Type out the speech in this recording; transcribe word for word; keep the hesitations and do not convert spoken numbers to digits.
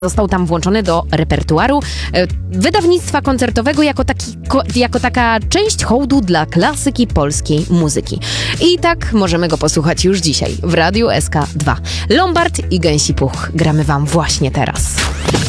Został tam włączony do repertuaru e, wydawnictwa koncertowego jako, taki, ko, jako taka część hołdu dla klasyki polskiej muzyki. I tak możemy go posłuchać już dzisiaj w Radiu S K dwa. Lombard i Gęsi Puch gramy wam właśnie teraz.